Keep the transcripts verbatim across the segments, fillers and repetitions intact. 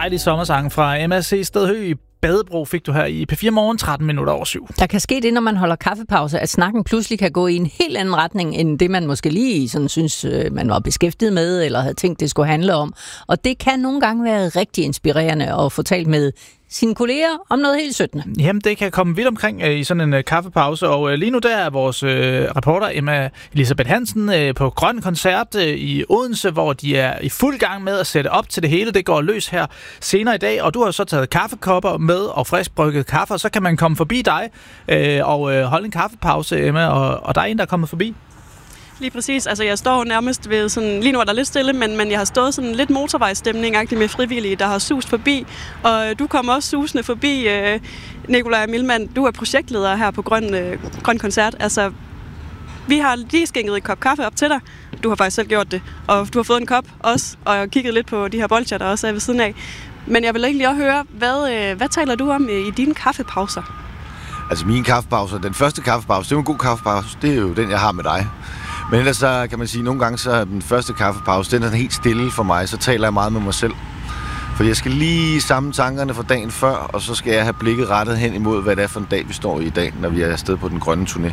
dejlig sommersang fra Emma C. Stedhø i Badebro fik du her i P fire Morgen, tretten minutter over syv. Der kan ske det, når man holder kaffepause, at snakken pludselig kan gå i en helt anden retning, end det man måske lige sådan synes, man var beskæftiget med, eller havde tænkt, det skulle handle om. Og det kan nogle gange være rigtig inspirerende at få talt med sine kolleger om noget helt syttende. Jamen, det kan komme vidt omkring øh, i sådan en øh, kaffepause, og øh, lige nu der er vores øh, reporter Emma Elisabeth Hansen øh, på Grøn Koncert øh, i Odense, hvor de er i fuld gang med at sætte op til det hele. Det går løs her senere i dag, og du har så taget kaffekopper med og friskbrygget kaffe, og så kan man komme forbi dig øh, og øh, holde en kaffepause, Emma, og, og der er en, der er kommet forbi. Lige præcis. Altså, jeg står nærmest ved sådan... Lige nu er der lidt stille, men, men jeg har stået sådan lidt motorvejsstemning-agtigt med frivillige, der har sust forbi. Og du kommer også susende forbi, øh, Nikolaj Milman. Du er projektleder her på Grøn, øh, Grøn Koncert. Altså, vi har lige skænket et kop kaffe op til dig. Du har faktisk selv gjort det. Og du har fået en kop også, og kigget lidt på de her bolcher, der også er ved siden af. Men jeg vil egentlig også høre, hvad, øh, hvad taler du om i dine kaffepauser? Altså, min kaffepause, den første kaffepause, det er jo en god kaffepause. Det er jo den, jeg har med dig. Men ellers så kan man sige, at nogle gange så er den første kaffepause, den er helt stille for mig, så taler jeg meget med mig selv. For jeg skal lige samle tankerne fra dagen før, og så skal jeg have blikket rettet hen imod, hvad det er for en dag, vi står i i dag, når vi er afsted på den grønne turné.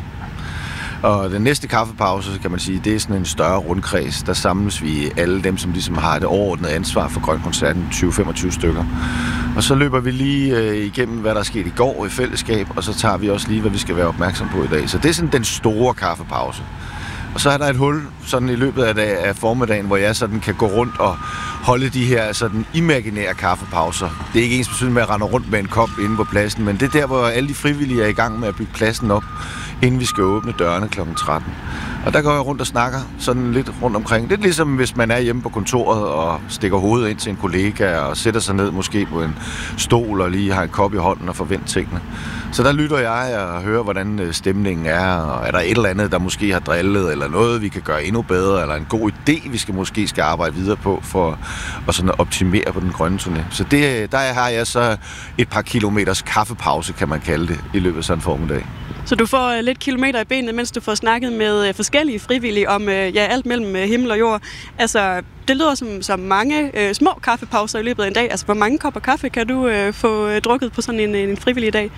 Og den næste kaffepause, kan man sige, det er sådan en større rundkreds. Der samles vi alle dem, som ligesom har det overordnede ansvar for Grøn Koncerten, tyve til femogtyve stykker. Og så løber vi lige øh, igennem, hvad der er sket i går i fællesskab, og så tager vi også lige, hvad vi skal være opmærksom på i dag. Så det er sådan den store kaffepause. Og så er der et hul sådan i løbet af, dag, af formiddagen, hvor jeg sådan kan gå rundt og holde de her sådan imaginære kaffepauser. Det er ikke ens betydning med at rende rundt med en kop inde på pladsen, men det er der, hvor alle de frivillige er i gang med at bygge pladsen op, inden vi skal åbne dørene klokken tretten. Og der går jeg rundt og snakker sådan lidt rundt omkring. Det er ligesom, hvis man er hjemme på kontoret og stikker hovedet ind til en kollega og sætter sig ned måske på en stol og lige har en kop i hånden og forventer tingene. Så der lytter jeg og hører, hvordan stemningen er, og er der et eller andet, der måske har drillet, eller noget, vi kan gøre endnu bedre, eller en god idé, vi skal måske skal arbejde videre på for at sådan optimere på den grønne turné. Så det, der har jeg så et par kilometers kaffepause, kan man kalde det, i løbet af sådan en formiddag. Så du får lidt kilometer i benene, mens du får snakket med forskellige frivillige om ja, alt mellem himmel og jord. Altså, det lyder som, som mange øh, små kaffepauser i løbet af en dag. Altså, hvor mange kopper kaffe kan du øh, få øh, drukket på sådan en, en frivillig dag?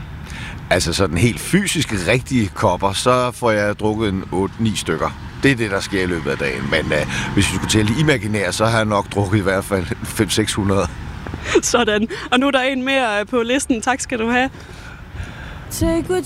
Altså sådan helt fysisk rigtige kopper, så får jeg drukket en otte ni stykker. Det er det, der sker i løbet af dagen. Men øh, hvis vi skulle tælle imaginær, så har jeg nok drukket i hvert fald fem til seks hundrede. Sådan. Og nu er der en mere på listen. Tak skal du have.